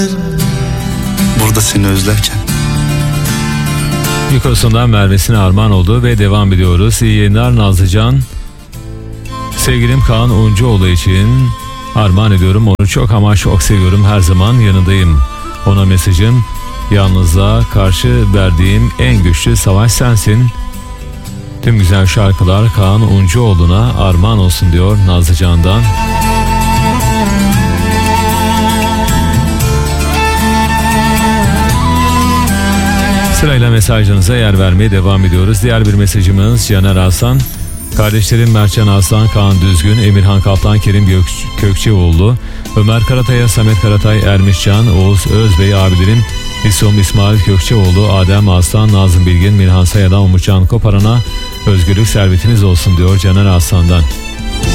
Burada seni özlerken. Mikrofondan Merve'sine armağan oldu ve devam ediyoruz. İyi yayınlar Nazlıcan. Sevgilim Kaan Uncuoğlu için armağan ediyorum. Onu çok ama çok seviyorum. Her zaman yanındayım. Ona mesajım: yalnızlığa karşı verdiğim en güçlü savaş sensin. Tüm güzel şarkılar Kaan Uncuoğlu'na armağan olsun diyor Nazlıcan'dan. Sırayla mesajlarınıza yer vermeye devam ediyoruz. Diğer bir mesajımız Caner Aslan. Kardeşlerim Mertcan Aslan, Kaan Düzgün, Emirhan Kaplan, Kerim Kökçeoğlu, Ömer Karatay'a, Samet Karatay, Ermiş Can, Oğuz Özbey abilerim, İsmail Kökçeoğlu, Adem Aslan, Nazım Bilgin, Mirhan Saya'dan Umutcan Koparan'a özgürlük servetiniz olsun diyor Caner Aslan'dan.